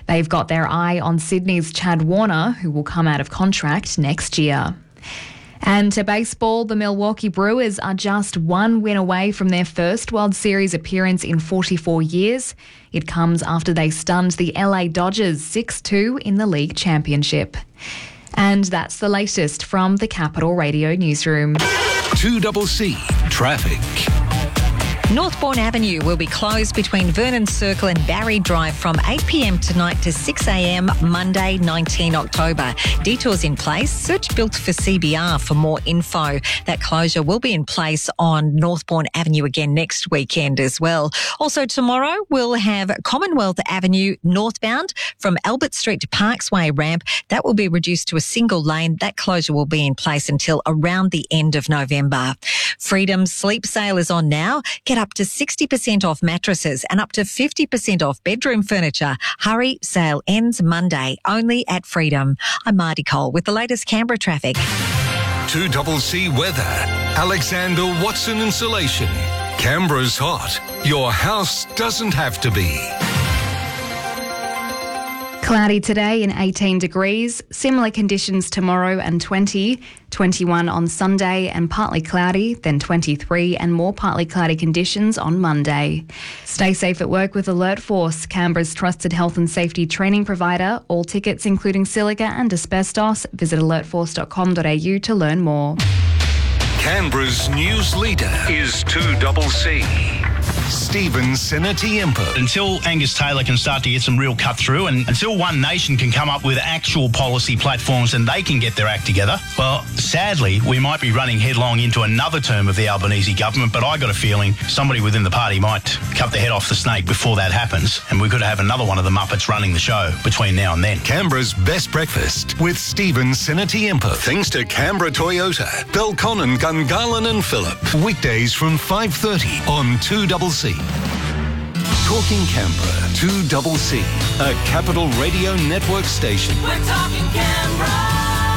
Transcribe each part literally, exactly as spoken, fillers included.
They've got their eye on Sydney's Chad Warner, who will come out of contract next year. And to baseball, the Milwaukee Brewers are just one win away from their first World Series appearance in forty-four years. It comes after they stunned the L A Dodgers six two in the league championship. And that's the latest from the Capital Radio newsroom. two C C Traffic. Northbourne Avenue will be closed between Vernon Circle and Barry Drive from eight p m tonight to six a m Monday, nineteenth of October. Detours in place. Search Built for C B R for more info. That closure will be in place on Northbourne Avenue again next weekend as well. Also tomorrow, we'll have Commonwealth Avenue northbound from Albert Street to Parksway ramp. That will be reduced to a single lane. That closure will be in place until around the end of November. Freedom Sleep Sale is on now. Get up to sixty percent off mattresses and up to fifty percent off bedroom furniture. Hurry, sale ends Monday, only at Freedom. I'm Marty Cole with the latest Canberra traffic. two C C Weather. Alexander Watson Insulation. Canberra's hot. Your house doesn't have to be. Cloudy today and eighteen degrees. Similar conditions tomorrow and twenty. twenty-one on Sunday and partly cloudy, then twenty-three and more partly cloudy conditions on Monday. Stay safe at work with Alert Force, Canberra's trusted health and safety training provider. All tickets, including silica and asbestos, visit alert force dot com dot a u to learn more. Canberra's news leader is two C C. Stephen Sinatiempo. Until Angus Taylor can start to get some real cut through and until One Nation can come up with actual policy platforms and they can get their act together, well, sadly, we might be running headlong into another term of the Albanese government, but I got a feeling somebody within the party might cut the head off the snake before that happens, and we could have another one of the Muppets running the show between now and then. Canberra's best breakfast with Stephen Sinatiempo. Thanks to Canberra Toyota, Belconnen, Gungahlin and Phillip. Weekdays from five thirty on two C C. Talking Canberra, two C C, a Capital Radio Network station. We're talking Canberra.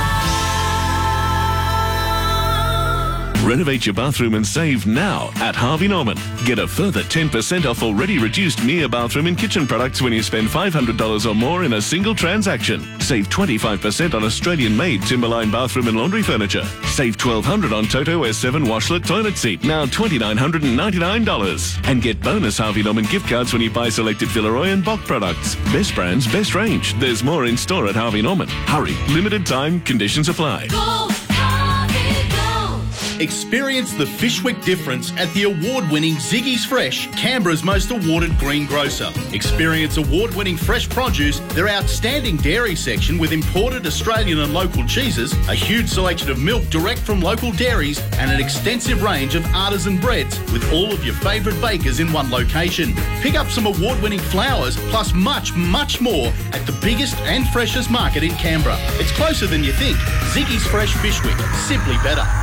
Renovate your bathroom and save now at Harvey Norman. Get a further ten percent off already reduced Mia bathroom and kitchen products when you spend five hundred dollars or more in a single transaction. Save twenty-five percent on Australian-made Timberline bathroom and laundry furniture. Save twelve hundred dollars on Toto S seven washlet toilet seat, now two thousand nine hundred ninety-nine dollars. And get bonus Harvey Norman gift cards when you buy selected Villeroy and Bock products. Best brands, best range. There's more in store at Harvey Norman. Hurry, limited time, conditions apply. Go. Experience the Fishwick difference at the award-winning Ziggy's Fresh, Canberra's most awarded green grocer. Experience award-winning fresh produce, their outstanding dairy section with imported Australian and local cheeses, a huge selection of milk direct from local dairies, and an extensive range of artisan breads with all of your favourite bakers in one location. Pick up some award-winning flowers, plus much, much more at the biggest and freshest market in Canberra. It's closer than you think. Ziggy's Fresh Fishwick, simply better.